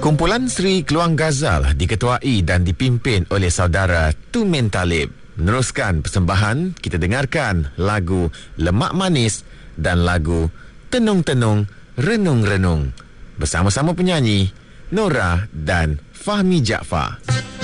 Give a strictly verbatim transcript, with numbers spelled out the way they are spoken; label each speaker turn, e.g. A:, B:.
A: Kumpulan Sri Keluang Ghazal diketuai dan dipimpin oleh saudara Tumin Talib. Meneruskan persembahan, kita dengarkan lagu Lemak Manis dan lagu Tenung-Tenung Renung-Renung bersama-sama penyanyi Nora dan Fahmi Jaafar.